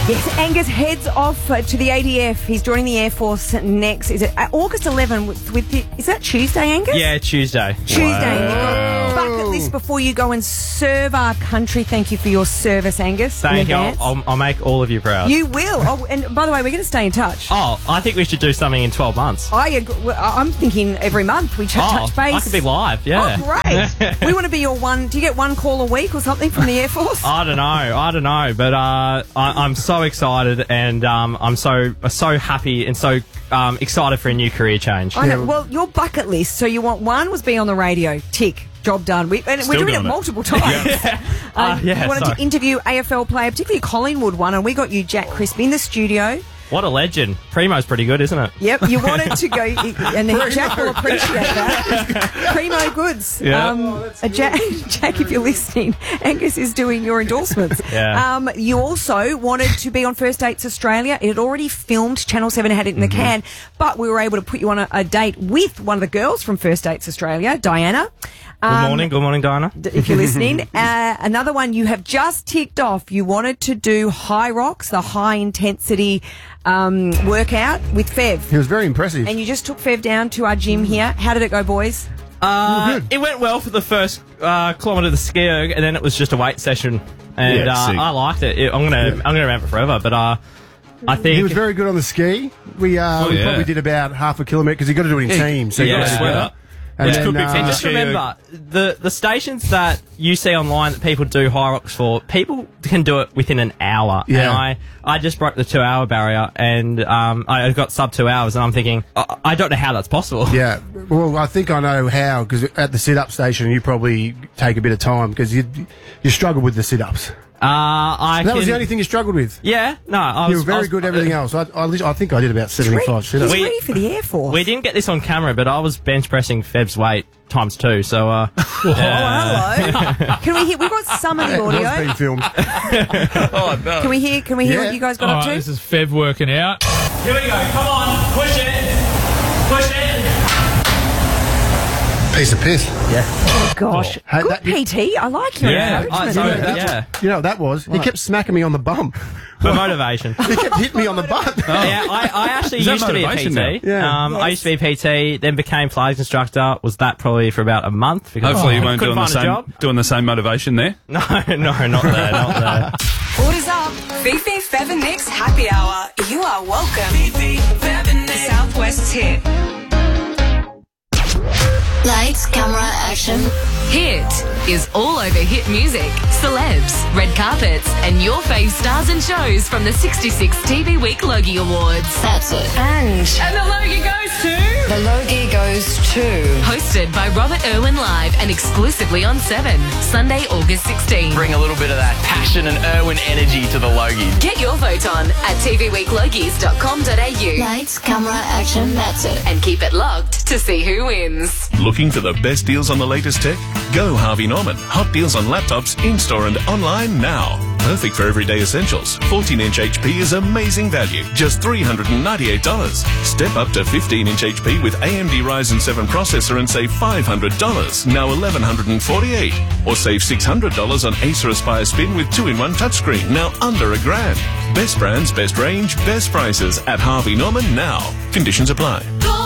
Yes, Angus heads off to the ADF. He's joining the Air Force next. Is it August 11? Is that Tuesday, Angus? Yeah, Tuesday. Wow. Bucket list before you go and serve our country. Thank you for your service, Angus. Thank you. I'll make all of you proud. You will. Oh, and by the way, we're going to stay in touch. Oh, I think we should do something in 12 months. I'm thinking every month we touch base. I could be live, yeah. Oh, great. We want to be your one. Do you get one call a week or something from the Air Force? I don't know. But I'm so excited, and I'm so happy and so excited for a new career change. I know. Well, your bucket list. So you want one was be on the radio. Tick. Job done. We're doing it multiple times. You wanted to interview AFL player, particularly Collingwood one, and we got you Jack Crisp in the studio. What a legend. Primo's pretty good, isn't it? Yep, you wanted to go, and Jack will appreciate that. Primo goods. Yeah. Jack, if you're listening, Angus is doing your endorsements. Yeah. You also wanted to be on First Dates Australia. It had already filmed. Channel 7 had it in the can, but we were able to put you on a date with one of the girls from First Dates Australia, Diana. Good morning, Diana. If you're listening. Another one you have just ticked off. You wanted to do High Rocks, the high intensity workout with Fev. He was very impressive. And you just took Fev down to our gym here. How did it go, boys? It went well for the first kilometre of the ski erg, and then it was just a weight session. And I liked it. I'm gonna remember it forever. But I think he was very good on the ski. We probably did about half a kilometre because you got to do it in teams. So you got to sweat up. And just remember, the stations that you see online that people do High Rocks for, people can do it within an hour. Yeah. And I just broke the 2-hour barrier, and I got sub 2 hours, and I'm thinking, I don't know how that's possible. Yeah. Well, I think I know how, because at the sit-up station, you probably take a bit of time, because you struggle with the sit-ups. That was the only thing you struggled with. Yeah, no, you were very good at everything else. I think I did about 75 sit-ups. Ready for the Air Force. We didn't get this on camera, but I was bench pressing Feb's weight ×2. So, hello. Can we hear? We've got some of the audio. It's been filmed. Oh no. Can we hear what you guys got up to? This is Fev working out. Here we go. Come on, push it. Piece of piss. Yeah. Oh gosh. Hey, good PT. I like your encouragement. You know what that was? He kept smacking me on the bum. For motivation. He kept hitting me on the butt. Yeah, I actually used to be a PT. Now? Yeah. I used to be a PT, then became flags instructor. Was that probably for about a month? Because Hopefully you weren't doing the same motivation there. No, not there. Orders up. Fifi, Fev and Nick's Happy Hour. You are welcome. Fifi, Fev and Nick. Southwest's hit. Lights, camera, action. Hit is all over hit music, celebs, red carpets, and your fave stars and shows from the 66 TV Week Logie Awards. That's it. And the Logie goes to... The Logie goes to... Hosted by Robert Irwin live and exclusively on 7, Sunday, August 16. Bring a little bit of that passion and Irwin energy to the Logie. Get your vote on at tvweeklogies.com.au. Lights, camera, action, that's it. And keep it locked to see who wins. Looking for the best deals on the latest tech? Go Harvey Norman. Hot deals on laptops in-store and online now. Perfect for everyday essentials. 14-inch HP is amazing value. Just $398. Step up to 15-inch HP with AMD Ryzen 7 processor and save $500. Now $1,148. Or save $600 on Acer Aspire Spin with 2-in-1 touchscreen. Now under $1,000. Best brands, best range, best prices at Harvey Norman now. Conditions apply.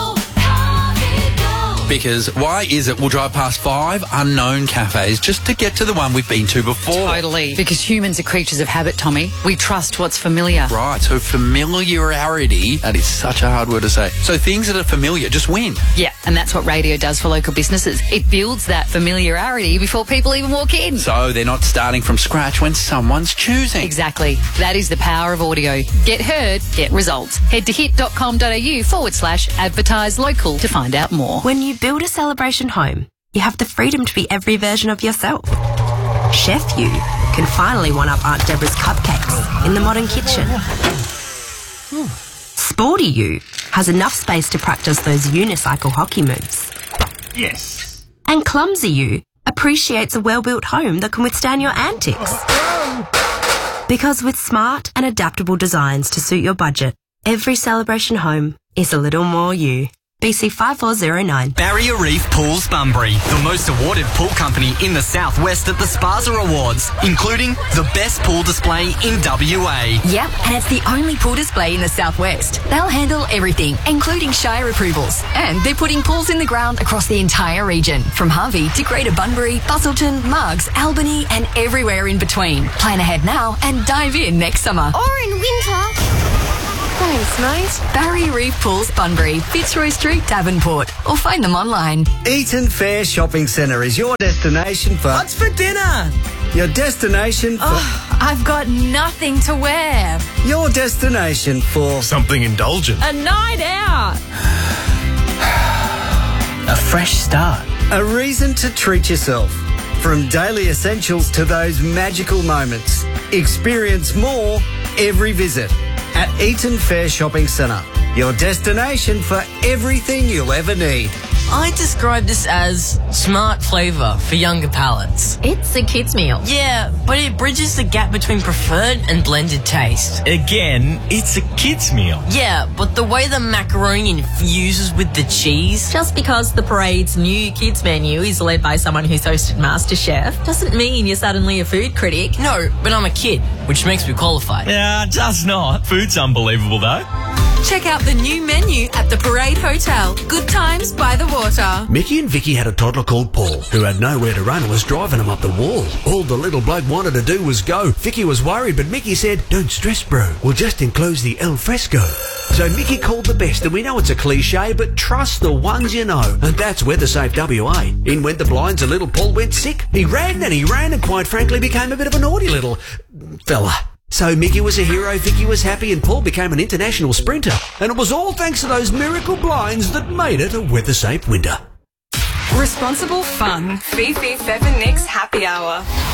Because why is it we'll drive past 5 unknown cafes just to get to the one we've been to before? Totally. Because humans are creatures of habit, Tommy. We trust what's familiar. Right, so familiarity, that is such a hard word to say. So things that are familiar just win. Yeah, and that's what radio does for local businesses. It builds that familiarity before people even walk in. So they're not starting from scratch when someone's choosing. Exactly. That is the power of audio. Get heard, get results. Head to hit.com.au/advertise local to find out more. When you build a celebration home, you have the freedom to be every version of yourself. Chef You can finally one-up Aunt Deborah's cupcakes in the modern kitchen. Sporty You has enough space to practice those unicycle hockey moves. Yes. And Clumsy You appreciates a well-built home that can withstand your antics. Because with smart and adaptable designs to suit your budget, every celebration home is a little more you. BC 5409. Barrier Reef Pools Bunbury, the most awarded pool company in the southwest at the Spaza Awards, including the best pool display in WA. Yep, and it's the only pool display in the southwest. They'll handle everything, including Shire approvals. And they're putting pools in the ground across the entire region, from Harvey to Greater Bunbury, Busselton, Muggs, Albany, and everywhere in between. Plan ahead now and dive in next summer. Or in winter. Thanks, mate. Barrier Reef Pools Bunbury, Fitzroy Street, Davenport. Or find them online. Eaton Fair Shopping Centre is your destination for... What's for dinner? Your destination for... Oh, I've got nothing to wear. Your destination for... Something indulgent. A night out. A fresh start. A reason to treat yourself. From daily essentials to those magical moments. Experience more every visit at Eaton Fair Shopping Centre. Your destination for everything you'll ever need. I describe this as smart flavour for younger palates. It's a kid's meal. Yeah, but it bridges the gap between preferred and blended taste. Again, it's a kid's meal. Yeah, but the way the macaroni infuses with the cheese... Just because the parade's new kids menu is led by someone who's hosted MasterChef doesn't mean you're suddenly a food critic. No, but I'm a kid, which makes me qualified. Yeah, does not. Food's unbelievable, though. Check out the new menu at the Parade Hotel. Good times by the water. Mickey and Vicky had a toddler called Paul, who had nowhere to run and was driving them up the wall. All the little bloke wanted to do was go. Vicky was worried, but Mickey said, "Don't stress, bro. We'll just enclose the al fresco." So Mickey called the best, and we know it's a cliche, but trust the ones you know. And that's WeatherSafe WA. In went the blinds and little Paul went sick. He ran and quite frankly became a bit of a naughty little fella. So Mickey was a hero, Vicky was happy, and Paul became an international sprinter. And it was all thanks to those miracle blinds that made it a weather-safe winter. Responsible fun. Fifi Feather Nicks Happy Hour.